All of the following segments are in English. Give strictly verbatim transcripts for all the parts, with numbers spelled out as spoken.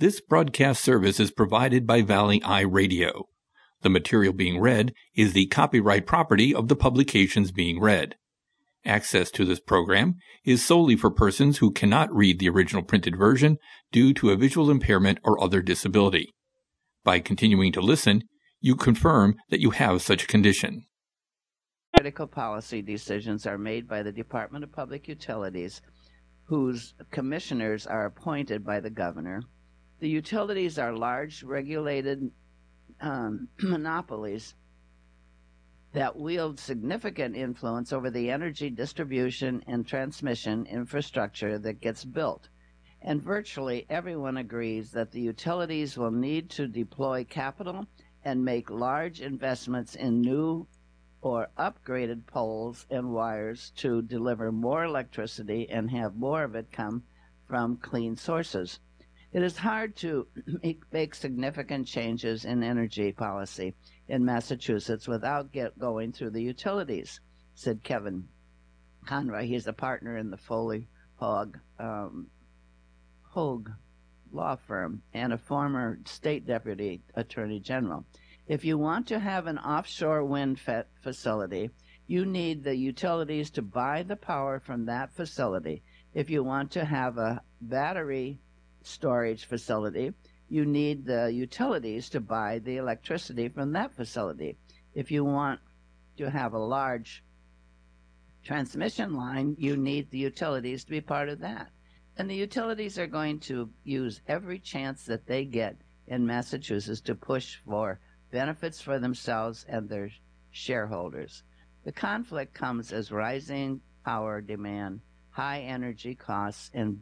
This broadcast service is provided by Valley Eye Radio. The material being read is the copyright property of the publications being read. Access to this program is solely for persons who cannot read the original printed version due to a visual impairment or other disability. By continuing to listen, you confirm that you have such a condition. Critical policy decisions are made by the Department of Public Utilities, whose commissioners are appointed by the governor. The utilities are large, regulated um, monopolies that wield significant influence over the energy distribution and transmission infrastructure that gets built. And virtually everyone agrees that the utilities will need to deploy capital and make large investments in new or upgraded poles and wires to deliver more electricity and have more of it come from clean sources. It is hard to make, make significant changes in energy policy in Massachusetts without get going through the utilities, said Kevin Conroy. He's a partner in the Foley Hoag, um, Hoag law firm and a former state deputy attorney general. If you want to have an offshore wind fa- facility, you need the utilities to buy the power from that facility. If you want to have a battery storage facility, you need the utilities to buy the electricity from that facility. If you want to have a large transmission line, you need the utilities to be part of that. And the utilities are going to use every chance that they get in Massachusetts to push for benefits for themselves and their shareholders. The conflict comes as rising power demand, high energy costs, and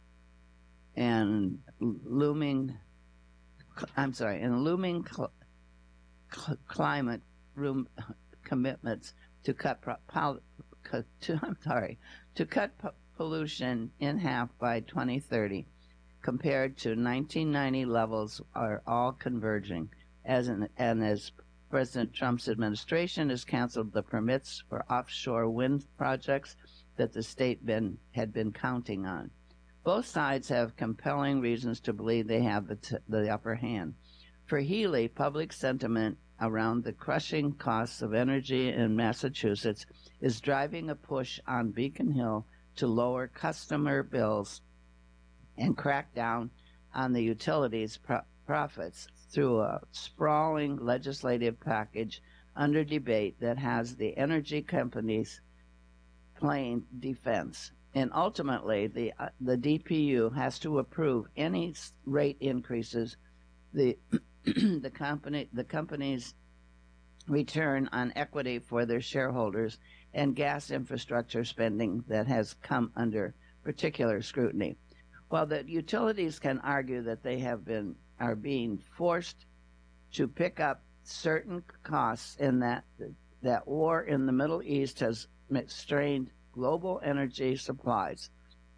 and looming, I'm sorry, and looming cl- cl- climate room commitments to cut pro- pol- to I'm sorry to cut po- pollution in half by twenty thirty, compared to nineteen ninety levels, are all converging. As an, and as President Trump's administration has canceled the permits for offshore wind projects that the state been, had been counting on. Both sides have compelling reasons to believe they have the, t- the upper hand. For Healy, public sentiment around the crushing costs of energy in Massachusetts is driving a push on Beacon Hill to lower customer bills and crack down on the utilities' pro- profits through a sprawling legislative package under debate that has the energy companies playing defense. And ultimately, the uh, the D P U has to approve any rate increases the the company the company's return on equity for their shareholders and gas infrastructure spending that has come under particular scrutiny. While the utilities can argue that they have been are being forced to pick up certain costs in that that war in the Middle East has strained global energy supplies.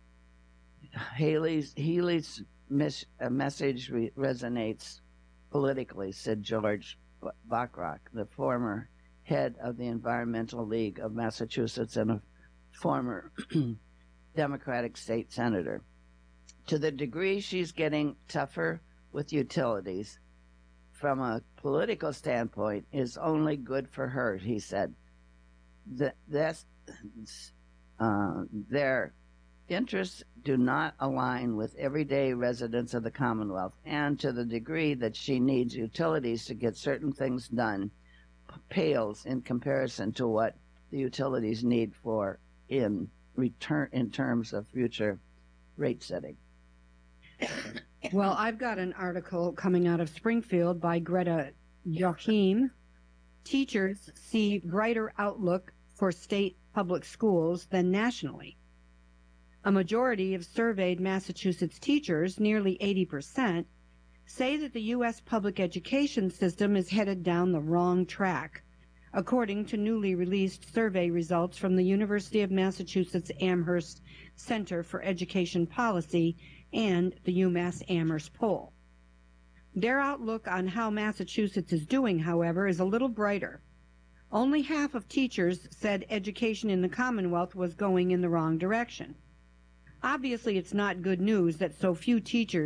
Haley's, Healy's mis, uh, message re- resonates politically, said George Bachrach, the former head of the Environmental League of Massachusetts and a former Democratic state senator. To the degree she's getting tougher with utilities from a political standpoint is only good for her, he said. The, that's, uh, their interests do not align with everyday residents of the Commonwealth, and to the degree that she needs utilities to get certain things done pales in comparison to what the utilities need for in return in terms of future rate setting. Well, I've got an article coming out of Springfield by Greta Joachim. Teachers see brighter outlook for state public schools than nationally. A majority of surveyed Massachusetts teachers, nearly eighty percent, say that the U S public education system is headed down the wrong track, according to newly released survey results from the University of Massachusetts Amherst Center for Education Policy and the UMass Amherst poll. Their outlook on how Massachusetts is doing, however, is a little brighter. Only half of teachers said education in the Commonwealth was going in the wrong direction. Obviously, it's not good news that so few teachers